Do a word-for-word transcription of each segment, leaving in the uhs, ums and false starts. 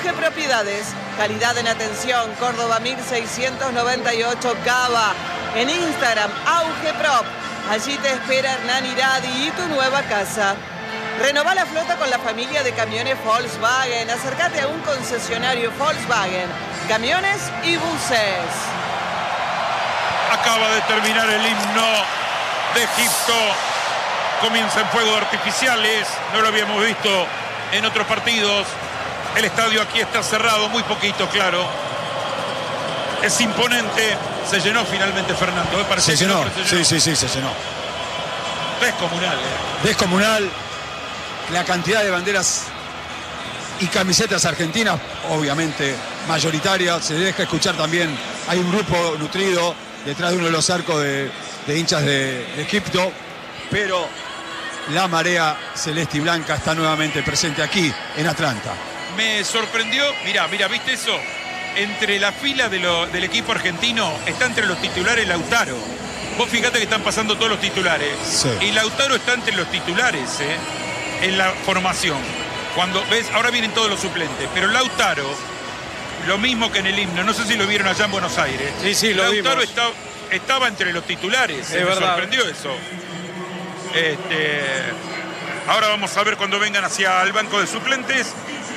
Auge Propiedades. Calidad en atención. Córdoba mil seiscientos noventa y ocho Cava. En Instagram, Auge Prop. Allí te espera Hernán Iradi y tu nueva casa. Renová la flota con la familia de camiones Volkswagen. Acércate a un concesionario Volkswagen. Camiones y buses. Acaba de terminar el himno de Egipto. Comienzan fuegos artificiales. No lo habíamos visto en otros partidos. El estadio aquí está cerrado, muy poquito, claro. Es imponente. Se llenó finalmente, Fernando. ¿eh? Se llenó. No, se llenó. Sí, sí, sí, se llenó. Descomunal. ¿eh? Descomunal. La cantidad de banderas y camisetas argentinas, obviamente mayoritaria. Se deja escuchar también. Hay un grupo nutrido detrás de uno de los arcos de, de hinchas de, de Egipto. Pero la marea celeste y blanca está nuevamente presente aquí en Atlanta. Me sorprendió. Mira, mira, ¿viste eso? Entre la fila de lo, del equipo argentino está entre los titulares Lautaro. Vos fíjate que están pasando todos los titulares. Sí. Y Lautaro está entre los titulares, ¿eh? En la formación. Cuando ves, ahora vienen todos los suplentes, pero Lautaro, lo mismo que en el himno, no sé si lo vieron allá en Buenos Aires. Sí, sí, lo Lautaro vimos. Está, estaba entre los titulares, ¿eh? Me verdad. sorprendió eso. Este, ahora vamos a ver cuando vengan hacia el banco de suplentes,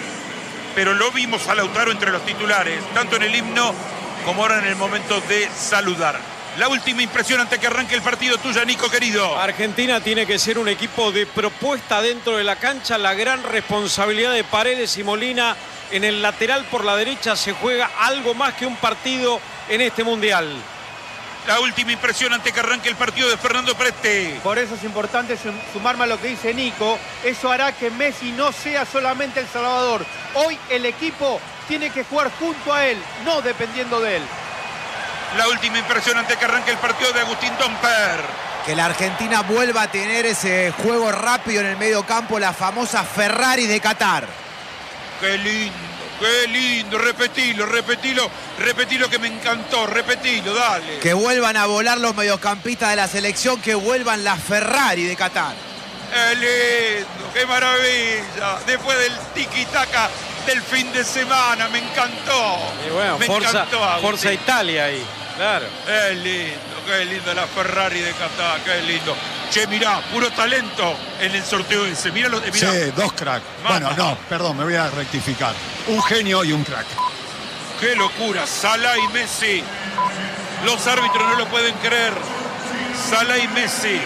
pero lo vimos a Lautaro entre los titulares, tanto en el himno como ahora en el momento de saludar. La última impresión antes que arranque el partido tuya, Nico, querido. Argentina tiene que ser un equipo de propuesta dentro de la cancha. La gran responsabilidad de Paredes y Molina en el lateral por la derecha. Se juega algo más que un partido en este Mundial. La última impresión antes que arranque el partido de Fernando Preste. Por eso es importante sumarme a lo que dice Nico. Eso hará que Messi no sea solamente el salvador. Hoy el equipo tiene que jugar junto a él, no dependiendo de él. La última impresión antes que arranque el partido de Agustín Domper. Que la Argentina vuelva a tener ese juego rápido en el medio campo, la famosa Ferrari de Qatar. Qué lindo, qué lindo. Repetilo, repetilo, repetilo que me encantó. Repetilo, dale. Que vuelvan a volar los mediocampistas de la selección, que vuelvan la Ferrari de Qatar. Qué lindo, qué maravilla. Después del tiki-taka del fin de semana, me encantó. Y bueno, me Forza, encantó, Forza Italia ahí, claro. Qué lindo, qué lindo la Ferrari de Qatar, qué lindo. Che, mirá, puro talento en el sorteo ese. Mirá lo, mirá. Sí, dos cracks. Bueno, no, perdón, me voy a rectificar. Un genio y un crack. Qué locura, Salah y Messi. Los árbitros no lo pueden creer. Salah y Messi.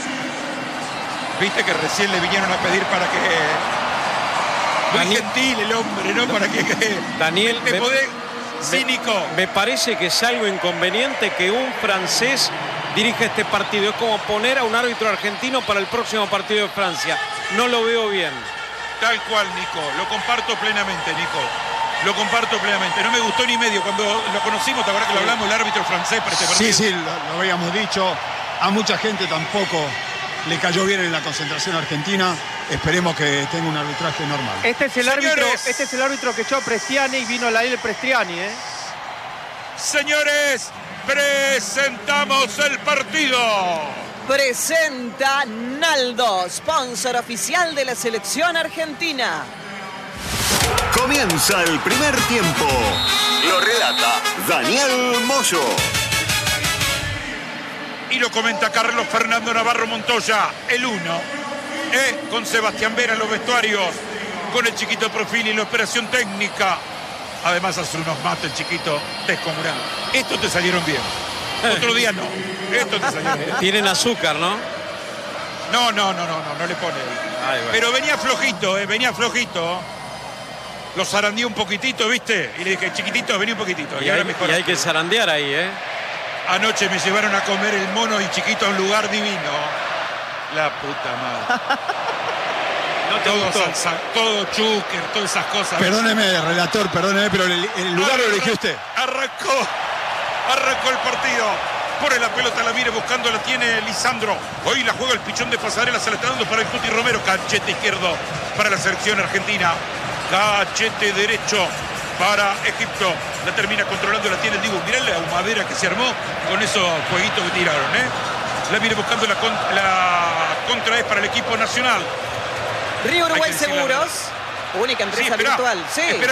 Viste que recién le vinieron a pedir para que... Muy Daniel, gentil el hombre, ¿no? Para que... Daniel, te me, podés... Cínico. Me, me parece que es algo inconveniente que un francés dirija este partido. Es como poner a un árbitro argentino para el próximo partido de Francia. No lo veo bien. Tal cual, Nico. Lo comparto plenamente, Nico. Lo comparto plenamente. No me gustó ni medio. Cuando lo conocimos, ahora que lo hablamos, el árbitro francés para este partido. Sí, sí, lo, lo habíamos dicho. A mucha gente tampoco le cayó bien en la concentración argentina. Esperemos que tenga un arbitraje normal. Este es el Señores. árbitro, este es el árbitro que echó a Prestiani y vino la L Prestiani, ¿eh? Señores, presentamos el partido. Presenta Naldo, sponsor oficial de la selección argentina. Comienza el primer tiempo. Lo relata Daniel Moyo. Y lo comenta Carlos Fernando Navarro Montoya, el uno. Eh, con Sebastián Vera en los vestuarios, con el chiquito Profili en la operación técnica. Además hace unos mates el chiquito descomunal. Estos te salieron bien. Otro día no. Estos te salieron bien. Tienen azúcar, ¿no? No, no, no, no, no, no le pone. Ay, bueno. Pero venía flojito, eh, venía flojito. Lo zarandeó un poquitito, ¿viste? Y le dije, chiquitito, vení un poquitito. Y, Y, ahora hay, mejor. y hay que zarandear ahí, ¿eh? Anoche me llevaron a comer el mono y chiquito a un lugar divino. La puta madre. No te Todo, gustó. salsa, todo chúquer, todas esas cosas. Perdóneme, relator, perdóneme, pero el, el lugar lo eligió usted. Arrancó, arrancó el partido. Pone la pelota, la mire buscando, la tiene Lisandro. Hoy la juega el pichón de Pasarela, se la está dando para el Cuti Romero. Cachete izquierdo para la selección argentina. Cachete derecho para Egipto. La termina controlando, la tiene el Dibu. Mirá la humadera que se armó con esos jueguitos que tiraron, ¿eh? La viene buscando la, con, la contra es para el equipo nacional. Río Uruguay Hay que decir la Seguros, única empresa Sí, esperá, virtual. Sí. esperá